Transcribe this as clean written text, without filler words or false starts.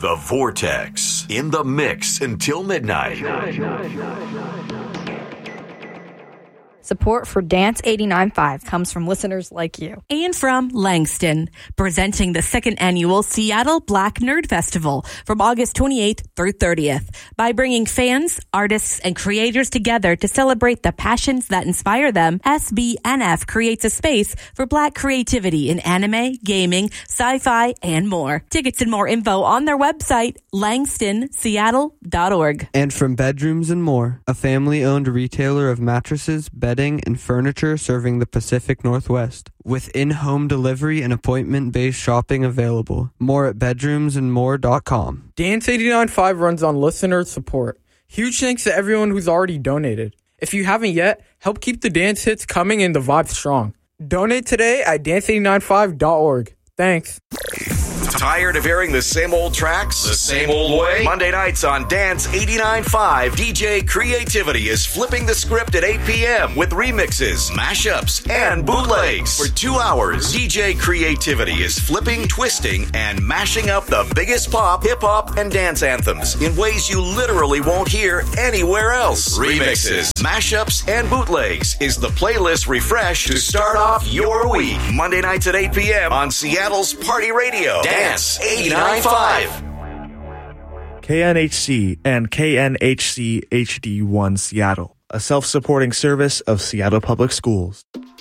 The Vortex, in the mix until midnight. Support for Dance 89.5 comes from listeners like you. And from Langston, presenting the second annual Seattle Black Nerd Festival from August 28th through 30th by bringing fans, artists, and creators together to celebrate the passions that inspire them. SBNF creates a space for Black creativity in anime, gaming, sci-fi, and more. Tickets and more info on their website, langstonseattle.org. And from Bedrooms and More, a family-owned retailer of mattresses, bedding, and furniture serving the Pacific Northwest, with in-home delivery and appointment-based shopping available. More at bedroomsandmore.com. Dance 89.5 runs on listener support. Huge thanks to everyone who's already donated. If you haven't yet, help keep the dance hits coming and the vibe strong. Donate today at dance895.org. Thanks. Tired of hearing the same old tracks, the same old way? Monday nights on Dance 89.5, DJ Creativity is flipping the script at 8 p.m. with remixes, mashups, and bootlegs. For 2 hours, DJ Creativity is flipping, twisting, and mashing up the biggest pop, hip-hop, and dance anthems in ways you literally won't hear anywhere else. Remixes, mashups, and bootlegs is the playlist refresh to start off your week. Monday nights at 8 p.m. on Seattle's Party Radio. Dance 89.5. KNHC and KNHC HD1 Seattle, a self-supporting service of Seattle Public Schools.